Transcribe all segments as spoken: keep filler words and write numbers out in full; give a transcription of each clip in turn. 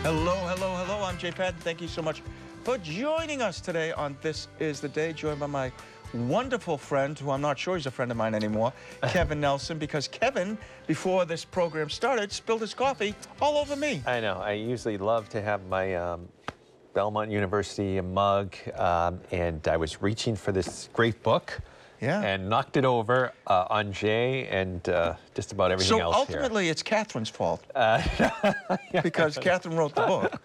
Hello, hello, hello. I'm Jay Patton. Thank you so much for joining us today on This Is the Day, joined by my wonderful friend, who I'm not sure he's a friend of mine anymore, Kevin Nelson, because Kevin, before this program started, spilled his coffee all over me. I know. I usually love to have my um, Belmont University mug, um, and I was reaching for this great book. Yeah. And knocked it over uh, on Jay and uh, just about everything so else So ultimately, here. it's Catherine's fault, uh, yeah. because Catherine wrote the book.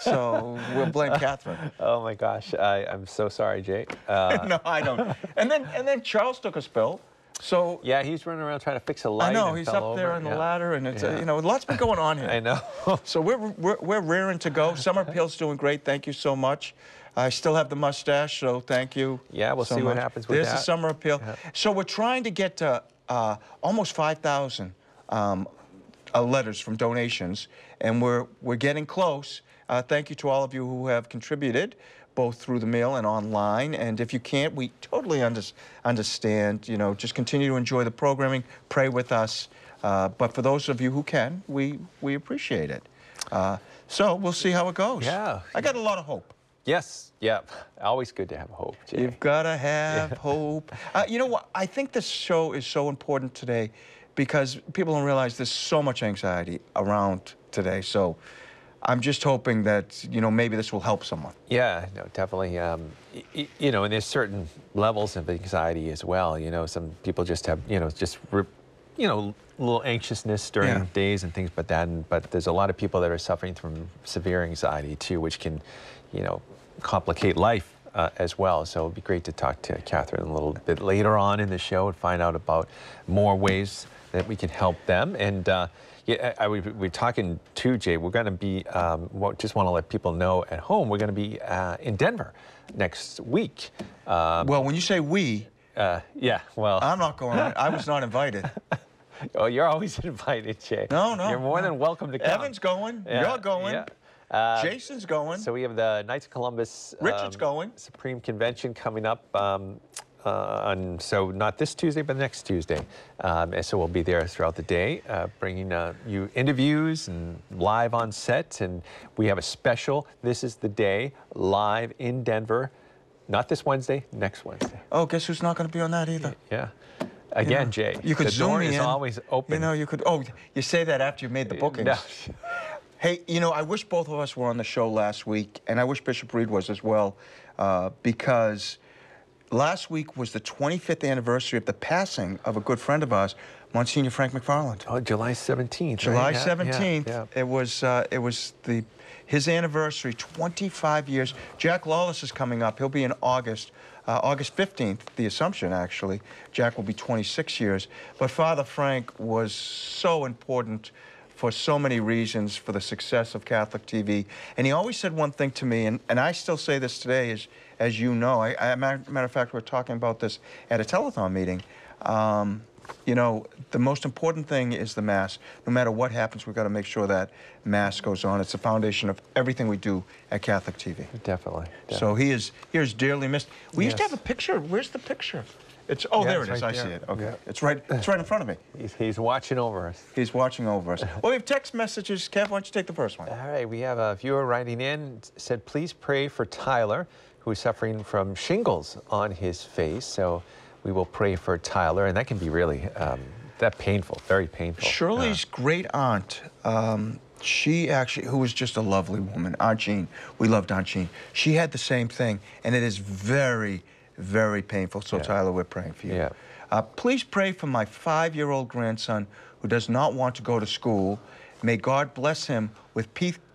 So we'll blame Catherine. Oh my gosh, I, I'm so sorry, Jay. Uh, no, I don't. And then and then Charles took a spill. So yeah, he's running around trying to fix a light. I know and he's fell up over. there on the yeah. ladder, and it's yeah. uh, you know, lots been going on here. I know. So we're, we're we're rearing to go. Summer Appeal's doing great. Thank you so much. I still have the mustache, so thank you. Yeah, we'll so see much. what happens with There's that. the Summer Appeal. Yeah. So we're trying to get to uh, almost five thousand um, uh, letters from donations, and we're we're getting close. Uh, thank you to all of you who have contributed, both through the mail and online. And if you can't, we totally under, understand. You know, just continue to enjoy the programming. Pray with us. Uh, but for those of you who can, we we appreciate it. Uh, so we'll see how it goes. Yeah. I got a lot of hope. Yes. Yeah. Always good to have hope, Jay. You've got to have Yeah. hope. Uh, you know what? I think this show is so important today because people don't realize there's so much anxiety around today. So I'm just hoping that, you know, maybe this will help someone. Yeah, no, definitely. Um, y you know, and there's certain levels of anxiety as well. You know, some people just have, you know, just, you know, a little anxiousness during Yeah. days and things like that. And, but there's a lot of people that are suffering from severe anxiety too, which can, you know, complicate life uh, as well. So it'd be great to talk to Catherine a little bit later on in the show and find out about more ways that we can help them. And uh, yeah, I, I, we, we're talking too, Jay. We're going to be, um, just want to let people know at home, we're going to be uh, in Denver next week. Um, Well, when you say we, uh, yeah, well. I'm not going. I was not invited. Oh, you're always invited, Jay. No, no. You're more no. than welcome to come. Evan's going. Yeah, You're going. yeah. Uh, Jason's going. So we have the Knights of Columbus Richard's um, going. Supreme Convention coming up. Um, uh, on, so not this Tuesday, but next Tuesday. Um, and so we'll be there throughout the day, uh, bringing uh, you interviews and live on set. And we have a special, This Is the Day, live in Denver. Not this Wednesday, next Wednesday. Oh, guess who's not going to be on that either? Yeah. Again, Yeah. Jay, You could the zoom door me is in. always open. You know, you could. Oh, you say that after you made the bookings. No. Hey, you know, I wish both of us were on the show last week, and I wish Bishop Reed was as well, uh, because last week was the twenty-fifth anniversary of the passing of a good friend of ours, Monsignor Frank McFarland. Oh, July seventeenth. July right? Yeah, seventeenth. Yeah, It was. Uh, it was the his anniversary. twenty-five years. Jack Lawless is coming up. He'll be in August. Uh, August fifteenth, the Assumption, actually. Jack will be twenty-six years. But Father Frank was so important for so many reasons for the success of Catholic T V. And he always said one thing to me, and, and I still say this today, as, as you know. I, I, matter of fact, we we're talking about this at a telethon meeting. Um, you know, the most important thing is the Mass. No matter what happens, we've got to make sure that Mass goes on. It's the foundation of everything we do at Catholic T V. Definitely. definitely. So he is, he is dearly missed. We used to Yes. have a picture. Where's the picture? It's oh, Yeah, there it's it is. right I see there. it. Okay, Yeah. it's right. It's right in front of me. He's, he's watching over us. He's watching over us. Well, we have text messages. Kev, why don't you take the first one? All right, we have a viewer writing in, said, please pray for Tyler, who is suffering from shingles on his face. So we will pray for Tyler, and that can be really um, that painful, very painful. Shirley's Uh, great aunt, um, she actually, who was just a lovely woman, Aunt Jean. We loved Aunt Jean. She had the same thing, and it is very, very painful. So, Yeah. Tyler, we're praying for you. Yeah. Uh, please pray for my five-year-old grandson who does not want to go to school. May God bless him with pe